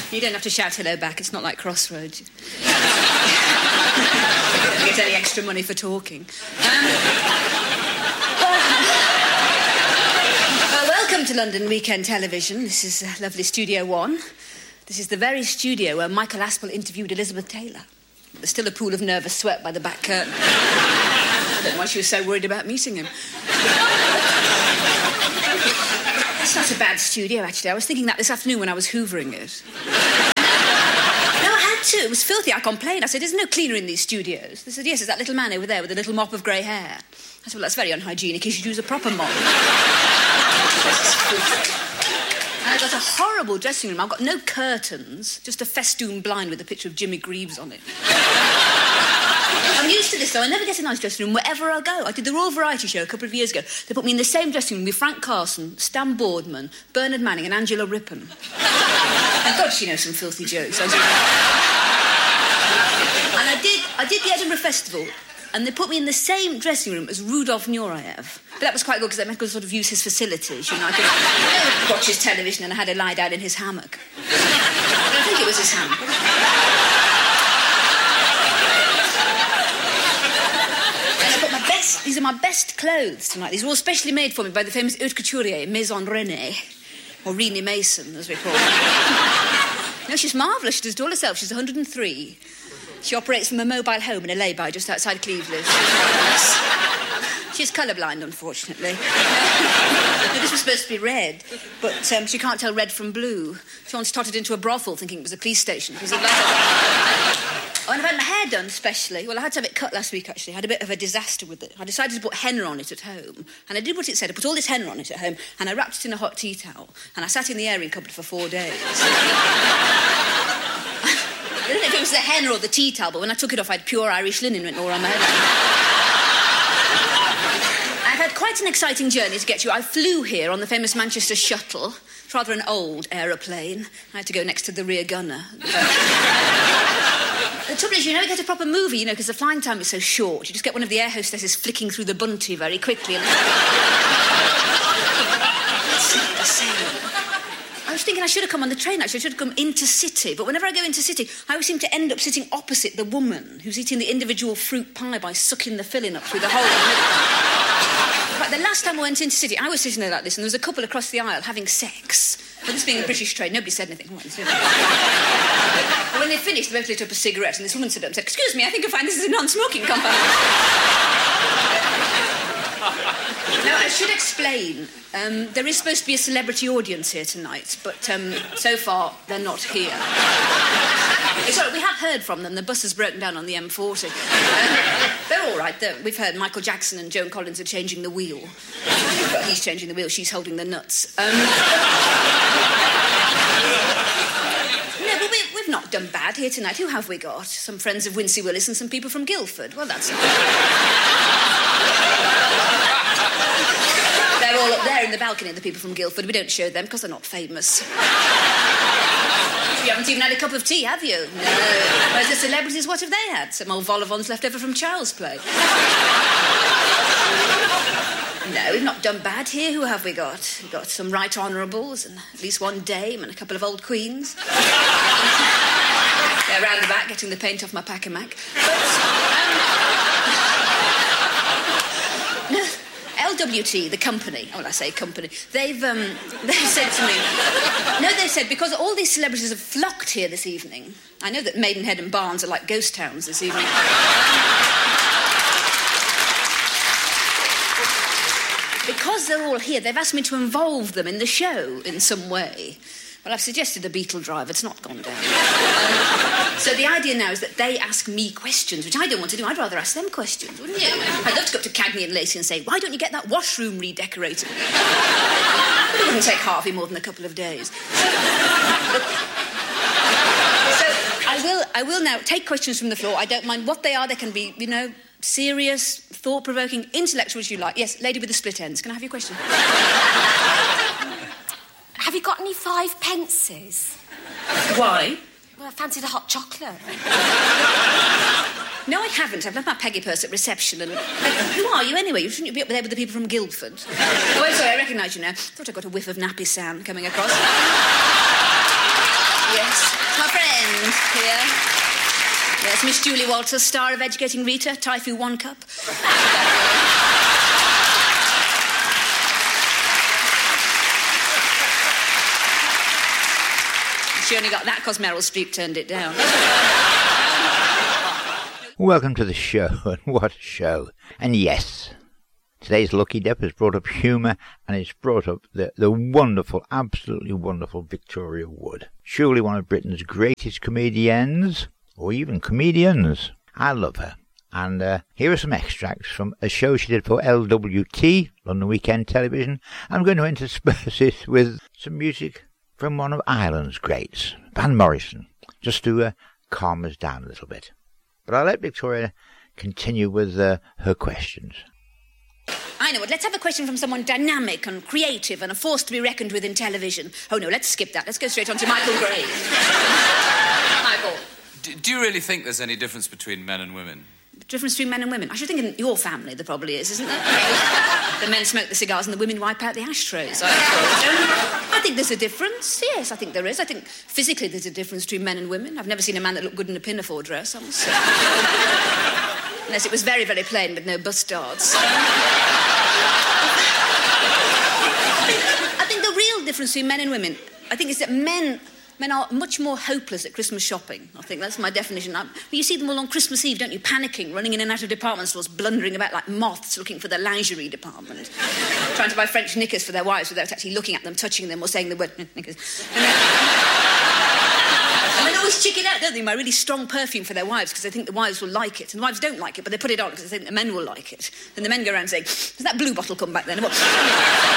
You don't have to shout hello back. It's not like Crossroads. You get any extra money for talking. Welcome to London Weekend Television. This is lovely Studio One. This is the very studio where Michael Aspel interviewed Elizabeth Taylor. There's still a pool of nervous sweat by the back curtain. I don't know why she was so worried about meeting him. It's not a bad studio, actually. I was thinking that this afternoon when I was hoovering it. No, I had to. It was filthy. I complained. I said, there's no cleaner in these studios. They said, yes, it's that little man over there with a little mop of grey hair. I said, well, that's very unhygienic. You should use a proper mop. And I've got a horrible dressing room. I've got no curtains, just a festoon blind with a picture of Jimmy Greaves on it. I'm used to this, though. I never get a nice dressing room wherever I go. I did the Royal Variety Show a couple of years ago. They put me in the same dressing room with Frank Carson, Stan Boardman, Bernard Manning and Angela Rippon. Thank God she knows some filthy jokes. And I did the Edinburgh Festival, and they put me in the same dressing room as Rudolf Nureyev. But that was quite good because I could sort of use his facilities. You know, I could watch his television and I had to lie down in his hammock. I think it was his hammock. These are my best clothes tonight. These are all specially made for me by the famous haute couturier Maison Renée, or Renée Mason, as we call her. No, she's marvellous. She does it all herself. She's 103. She operates from a mobile home in a lay-by just outside Cleveland. She's colourblind, unfortunately. This was supposed to be red, but she can't tell red from blue. She once tottered into a brothel thinking it was a police station. It was and I've had my hair done specially. Well, I had to have it cut last week, actually. I had a bit of a disaster with it. I decided to put henna on it at home. And I did what it said. I put all this henna on it at home, and I wrapped it in a hot tea towel. And I sat in the airing cupboard for 4 days. I don't know if it was the henna or the tea towel, but when I took it off, I had pure Irish linen written all around my head. I've had quite an exciting journey to get you. I flew here on the famous Manchester Shuttle. It's rather an old aeroplane. I had to go next to the rear gunner. The trouble is, you never get a proper movie, you know, because the flying time is so short. You just get one of the air hostesses flicking through the bunty very quickly. And... It's not the same. I was thinking I should have come on the train, actually. I should have come into City. But whenever I go into City, I always seem to end up sitting opposite the woman who's eating the individual fruit pie by sucking the filling up through the hole. But the last time I went into City, I was sitting there like this, and there was a couple across the aisle having sex. But this being a British train, nobody said anything. But when they finished, they both lit up a cigarette, and this woman stood up and said, "Excuse me, I think I find this is a non-smoking compound." Now, I should explain. There is supposed to be a celebrity audience here tonight, but so far, they're not here. It's all right, we have heard from them. The bus has broken down on the M40. They're all right. We've heard Michael Jackson and Joan Collins are changing the wheel. But he's changing the wheel, she's holding the nuts. No, but we've not done bad here tonight. Who have we got? Some friends of Wincy Willis and some people from Guildford. Well, that's... They're all up there in the balcony, the people from Guildford. We don't show them because they're not famous. You haven't even had a cup of tea, have you? No. Whereas the celebrities, what have they had? Some old vol-au-vents left over from child's play. No, we've not done bad here. Who have we got? We've got some right honourables and at least one dame and a couple of old queens. They're round the back getting the paint off my pack-a-mac. No, LWT, the company, well, I say company, they've said to me... No, they said, because all these celebrities have flocked here this evening. I know that Maidenhead and Barnes are like ghost towns this evening. Because they're all here, they've asked me to involve them in the show in some way. Well, I've suggested a Beetle drive. It's not gone down. So the idea now is that they ask me questions, which I don't want to do. I'd rather ask them questions, wouldn't you? I'd love to go up to Cagney and Lacey and say, why don't you get that washroom redecorated? It wouldn't take Harvey more than a couple of days. So I will now take questions from the floor. I don't mind what they are. They can be, you know, serious, thought-provoking, intellectual as you like. Yes, lady with the split ends. Can I have your question? Have you got any 5 pences? Why? Well, I fancied a hot chocolate. No, I haven't. I've left my Peggy purse at reception and... Who are you, anyway? You shouldn't be up there with the people from Guildford. Oh, I'm sorry, I recognise you now. I thought I got a whiff of nappy Sam coming across. Yes. And here, there's Miss Julie Walters, star of Educating Rita, Typhoo 1 Cup. She only got that because Meryl Streep turned it down. Welcome to the show, and what a show. And yes, today's Lucky Dip has brought up humour, and it's brought up the wonderful, absolutely wonderful Victoria Wood. Surely one of Britain's greatest comedians, or even comedians. I love her. And here are some extracts from a show she did for LWT, London Weekend Television. I'm going to intersperse it with some music from one of Ireland's greats, Van Morrison, just to calm us down a little bit. But I'll let Victoria continue with her questions. I know what. Let's have a question from someone dynamic and creative and a force to be reckoned with in television. Oh, no, let's skip that. Let's go straight on to Michael Gray. Michael. Do you really think there's any difference between men and women? Difference between men and women? I should think in your family there probably is, isn't there? The men smoke the cigars and the women wipe out the ashtrays. I think there's a difference. Yes, I think there is. I think physically there's a difference between men and women. I've never seen a man that looked good in a pinafore dress, I must say. Unless it was very, very plain with no bustards. I think the real difference between men and women, I think, is that men are much more hopeless at Christmas shopping. I think that's my definition. But you see them all on Christmas Eve, don't you? Panicking, running in and out of department stores, blundering about like moths looking for the lingerie department. Trying to buy French knickers for their wives without actually looking at them, touching them, or saying the word knickers. And they always chicken out, don't they? My really strong perfume for their wives because they think the wives will like it. And the wives don't like it, but they put it on because they think the men will like it. And the men go around saying, does that blue bottle come back then?